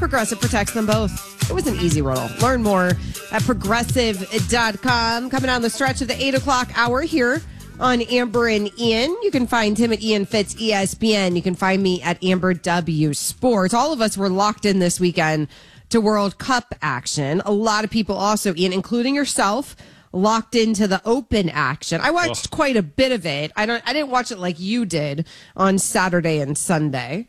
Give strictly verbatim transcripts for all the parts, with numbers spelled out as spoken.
Progressive protects them both. It was an easy riddle. Learn more at progressive dot com. Coming down the stretch of the eight o'clock hour here on Amber and Ian. You can find him at Ian Fitz E S P N. You can find me at Amber W Sports. All of us were locked in this weekend to World Cup action. A lot of people also, Ian, including yourself, locked into the Open action. I watched oh. quite a bit of it. I don't. I didn't watch it like you did on Saturday and Sunday.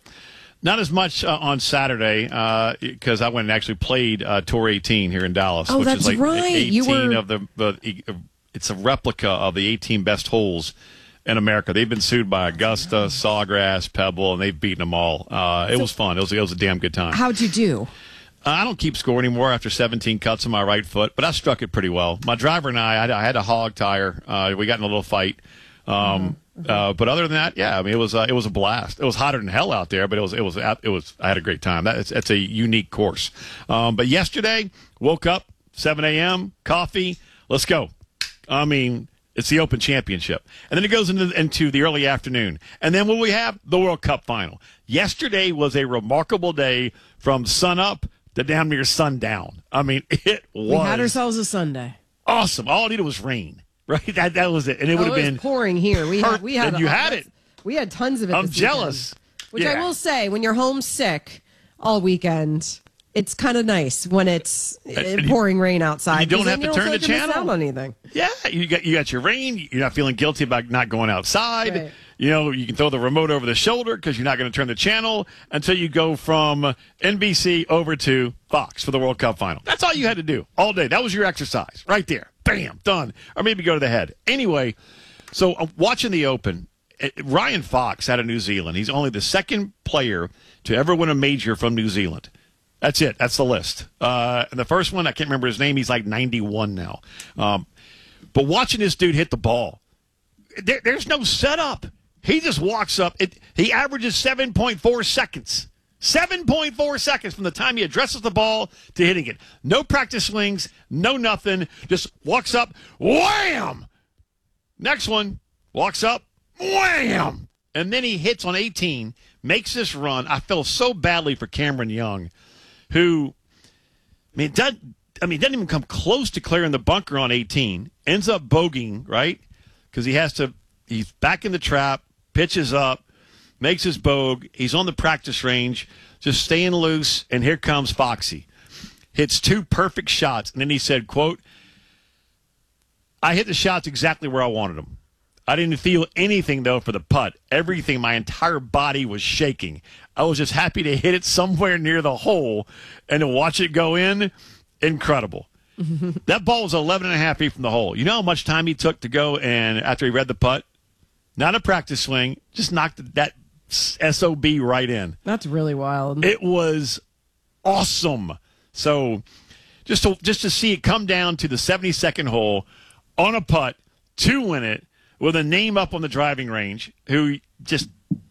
Not as much uh, on Saturday because uh, I went and actually played uh, Tour eighteen here in Dallas. Oh, which that's is like right. eighteen You were... of the, the. It's a replica of the eighteen best holes in America. They've been sued by Augusta, Sawgrass, Pebble, and they've beaten them all. Uh, it so, was fun. It was, it was a damn good time. How'd you do? Uh, I don't keep score anymore after seventeen cuts on my right foot, but I struck it pretty well. My driver and I, I had, I had a hog tire. Uh, we got in a little fight. Um, mm-hmm. uh, but other than that, yeah, I mean, it was uh, it was a blast. It was hotter than hell out there, but it was it was it was. I had a great time. That, it's, it's a unique course. Um, but yesterday, woke up seven a.m. coffee. Let's go. I mean. It's the Open Championship. And then it goes into, into the early afternoon. And then what we have? The World Cup final. Yesterday was a remarkable day from sun up to damn near sundown. I mean, it was. We had ourselves a Sunday. Awesome. All I needed was rain. Right? That that was it. And it oh, would have it been. was pouring here. We had, we had and a, you had it. We had tons of it. I'm this jealous. Weekend, which yeah. I will say, when you're homesick all weekend, it's kind of nice when it's uh, pouring rain outside. You don't have to you turn don't the feel like channel. on anything. Yeah, you got you got your rain. You're not feeling guilty about not going outside. Right. You know, you can throw the remote over the shoulder because you're not going to turn the channel until you go from N B C over to Fox for the World Cup final. That's all you had to do all day. That was your exercise right there. Bam, done. Or maybe go to the head. Anyway, so uh, watching the Open, uh, Ryan Fox out of New Zealand. He's only the second player to ever win a major from New Zealand. That's it. That's the list. Uh, and the first one, I can't remember his name. He's like ninety-one now. Um, but watching this dude hit the ball, there, there's no setup. He just walks up. It, he averages seven point four seconds. seven point four seconds from the time he addresses the ball to hitting it. No practice swings, no nothing. Just walks up, wham! Next one, walks up, wham! And then he hits on eighteen, makes this run. I feel so badly for Cameron Young, who, I mean, doesn't, I mean, doesn't even come close to clearing the bunker on eighteen. Ends up bogeying, right? Because he has to, he's back in the trap, pitches up, makes his bogue. He's on the practice range, just staying loose, and here comes Foxy. Hits two perfect shots, and then he said, quote, I hit the shots exactly where I wanted them. I didn't feel anything, though, for the putt. Everything, my entire body was shaking. I was just happy to hit it somewhere near the hole and to watch it go in. Incredible. That ball was eleven and a half feet from the hole. You know how much time he took to go and after he read the putt? Not a practice swing, just knocked that S O B right in. That's really wild. It was awesome. So just to, just to see it come down to the seventy-second hole on a putt to win it, with a name up on the driving range who just,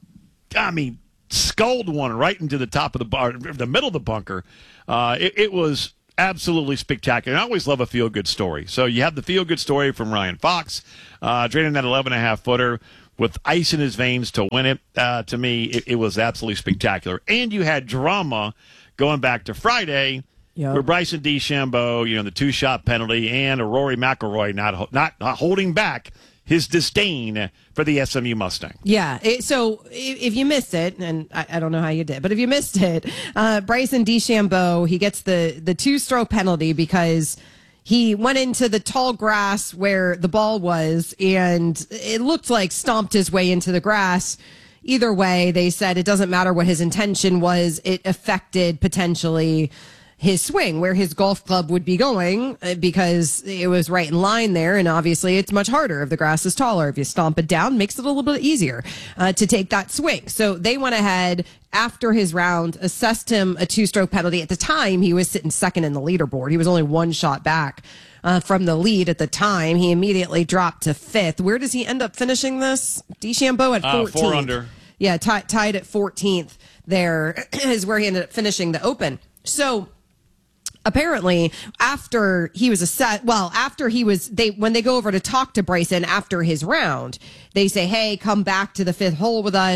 I mean, sculled one right into the top of the bar, the middle of the bunker. Uh, it, it was absolutely spectacular. I always love a feel-good story. So you have the feel-good story from Ryan Fox, uh, draining that eleven and a half footer with ice in his veins to win it. Uh, to me, it, it was absolutely spectacular. And you had drama going back to Friday, yep, where Bryson DeChambeau, you know, the two-shot penalty, and a Rory McIlroy not not, not holding back his disdain for the S M U Mustang. Yeah. It, so if you missed it, and I, I don't know how you did, but if you missed it, uh, Bryson DeChambeau, he gets the, the two-stroke penalty because he went into the tall grass where the ball was, and it looked like stomped his way into the grass. Either way, they said it doesn't matter what his intention was. It affected potentially his swing, where his golf club would be going, because it was right in line there. And obviously it's much harder if the grass is taller. If you stomp it down, makes it a little bit easier uh, to take that swing. So they went ahead after his round, assessed him a two-stroke penalty. At the time, he was sitting second in the leaderboard. He was only one shot back uh, from the lead at the time. He immediately dropped to fifth. Where does he end up finishing this? DeChambeau at fourteenth. Uh, four under. Yeah, t- tied at fourteenth there is where he ended up finishing the Open. So apparently, after he was a set, well, after he was, they when they go over to talk to Bryson after his round, they say, hey, come back to the fifth hole with us.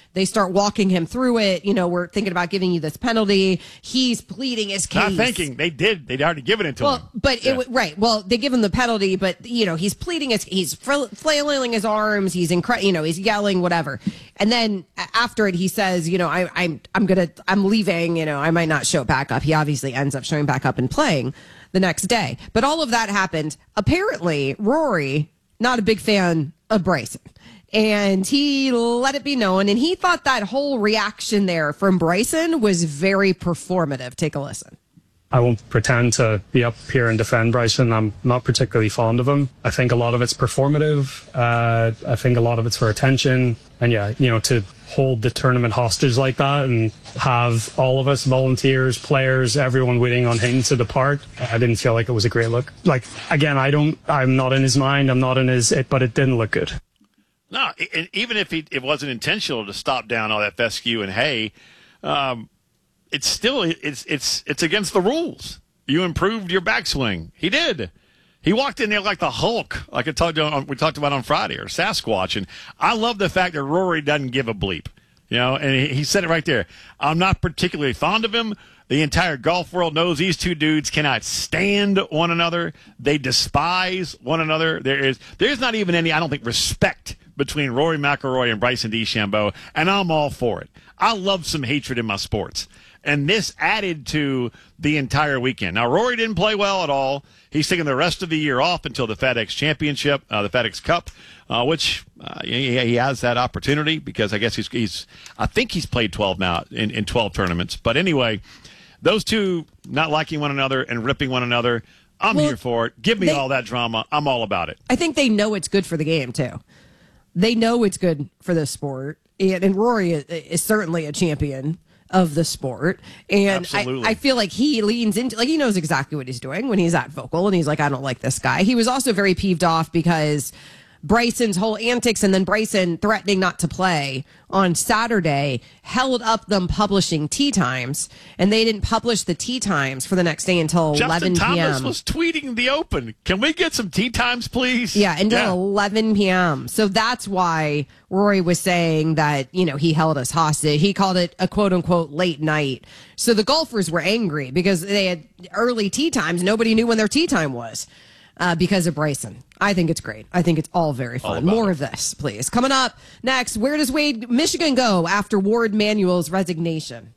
They start walking him through it. You know, we're thinking about giving you this penalty. He's pleading his case. Not thinking. They did. They'd already given it to well, him. But yeah. it right. Well, they give him the penalty, but, you know, he's pleading his, he's flailing his arms. He's incre- you know, he's yelling, whatever. And then after it, he says, you know, I, I'm, I'm going to, I'm leaving, you know, I might not show back up. He obviously ends up showing back up and playing the next day. But all of that happened. Apparently, Rory, not a big fan of Bryson. And he let it be known. And he thought that whole reaction there from Bryson was very performative. Take a listen. I won't pretend to be up here and defend Bryson. I'm not particularly fond of him. I think a lot of it's performative. Uh, I think a lot of it's for attention. And yeah, you know, to hold the tournament hostage like that and have all of us, volunteers, players, everyone waiting on him to depart, I didn't feel like it was a great look. Like, again, I don't, I'm not in his mind. I'm not in his, it, but it didn't look good. No, and even if he, it wasn't intentional to stop down all that fescue and hay, um, it's still it's it's it's against the rules. You improved your backswing. He did. He walked in there like the Hulk, like I talked on, we talked about on Friday, or Sasquatch. And I love the fact that Rory doesn't give a bleep. You know, and he, he said it right there. I'm not particularly fond of him. The entire golf world knows these two dudes cannot stand one another. They despise one another. There is there's not even any, I don't think, respect between Rory McIlroy and Bryson DeChambeau, and I'm all for it. I love some hatred in my sports. And this added to the entire weekend. Now, Rory didn't play well at all. He's taking the rest of the year off until the FedEx Championship, uh, the FedEx Cup, uh, which uh, he, he has that opportunity because I guess he's, he's I think he's played twelve now in, in twelve tournaments. But anyway, those two not liking one another and ripping one another, I'm well, here for it. Give me they, all that drama. I'm all about it. I think they know it's good for the game, too. They know it's good for the sport. And, and Rory is, is certainly a champion of the sport. And I, I feel like he leans into, like, he knows exactly what he's doing when he's at Vocal, and he's like, I don't like this guy. He was also very peeved off because Bryson's whole antics and then Bryson threatening not to play on Saturday held up them publishing tee times, and they didn't publish the tee times for the next day until Justin eleven p.m. Thomas was tweeting the Open. Can we get some tee times, please? Yeah, until yeah. eleven p.m. So that's why Rory was saying that, you know, he held us hostage. He called it a quote-unquote late night. So the golfers were angry because they had early tee times. Nobody knew when their tee time was. Uh, because of Bryson. I think it's great. I think it's all very fun. All More it. of this, please. Coming up next, where does Wade Michigan go after Ward Manuel's resignation?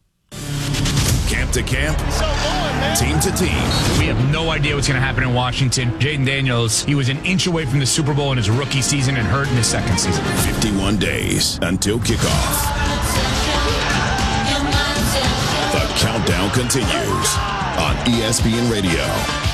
Camp to camp, so long, team to team. We have no idea what's going to happen in Washington. Jaden Daniels, he was an inch away from the Super Bowl in his rookie season and hurt in his second season. fifty-one days until kickoff. The countdown continues on E S P N Radio.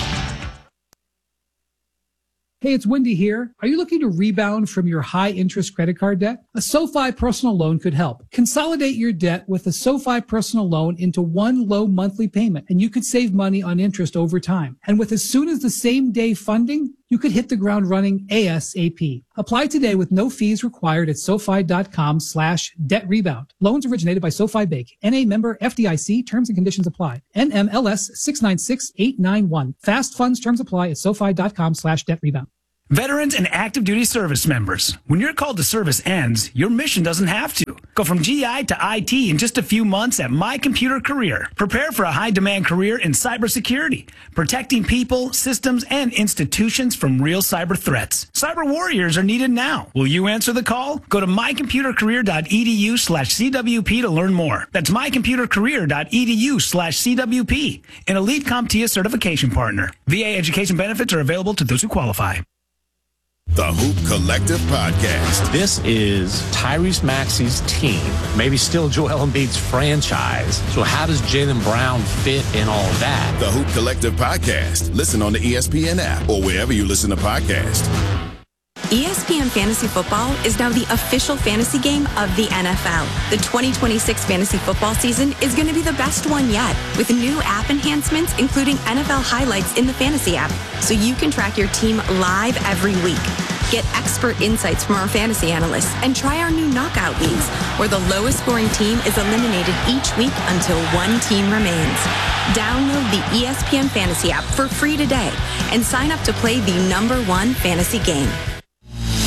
Hey, it's Wendy here. Are you looking to rebound from your high-interest credit card debt? A SoFi personal loan could help. Consolidate your debt with a SoFi personal loan into one low monthly payment, and you could save money on interest over time. And with as soon as the same day funding, you could hit the ground running ASAP. Apply today with no fees required at SoFi.com slash debt rebound. Loans originated by SoFi Bank. N A member F D I C. Terms and conditions apply. N M L S six nine six eight nine one. Fast funds terms apply at SoFi.com slash debt rebound. Veterans and active duty service members. When your call to service ends, your mission doesn't have to. Go from G I to I T in just a few months at My Computer Career. Prepare for a high-demand career in cybersecurity, protecting people, systems, and institutions from real cyber threats. Cyber warriors are needed now. Will you answer the call? Go to mycomputercareer.edu slash CWP to learn more. That's mycomputercareer.edu slash CWP, an elite CompTIA certification partner. V A education benefits are available to those who qualify. The Hoop Collective Podcast. This is Tyrese Maxey's team, maybe still Joel Embiid's franchise. So how does Jaylen Brown fit in all of that? The Hoop Collective Podcast. Listen on the E S P N app or wherever you listen to podcasts. E S P N Fantasy Football is now the official fantasy game of the N F L. The twenty twenty-six fantasy football season is going to be the best one yet, with new app enhancements, including N F L highlights in the fantasy app, so you can track your team live every week. Get expert insights from our fantasy analysts and try our new knockout leagues, where the lowest scoring team is eliminated each week until one team remains. Download the E S P N Fantasy app for free today and sign up to play the number one fantasy game. Hey,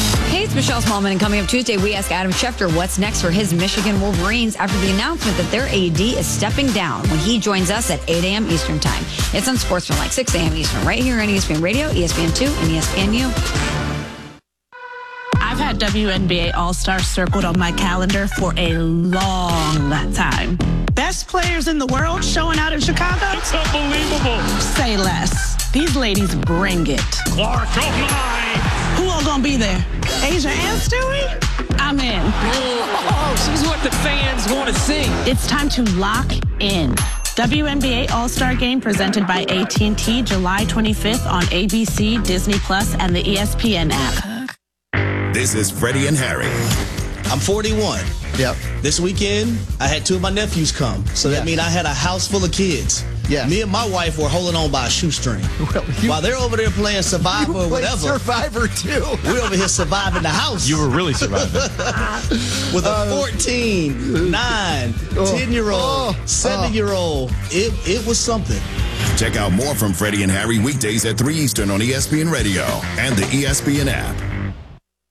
Hey, it's Michelle Smallman, and coming up Tuesday, we ask Adam Schefter what's next for his Michigan Wolverines after the announcement that their A D is stepping down when he joins us at eight a.m. Eastern Time. It's on Sportsman, like six a.m. Eastern, right here on E S P N Radio, E S P N two, and E S P N U. I've had W N B A All-Stars circled on my calendar for a long time. Best players in the world showing out in Chicago? It's unbelievable. Say less. These ladies bring it. Clark, oh my. Who all gonna be there? Asia and Stewie? I'm in. Oh, she's what the fans want to see. It's time to lock in. W N B A All-Star Game presented by A T and T July twenty-fifth on A B C, Disney Plus, and the E S P N app. This is Freddie and Harry. I'm forty-one. Yep. This weekend, I had two of my nephews come. So that yes. means I had a house full of kids. Yes. Me and my wife were holding on by a shoestring. Well, you, While they're over there playing Survivor or whatever. Survivor, too. We're over here surviving the house. You were really surviving. With a fourteen, nine, ten-year-old, seven-year-old. It, it was something. Check out more from Freddie and Harry weekdays at three Eastern on E S P N Radio and the E S P N app.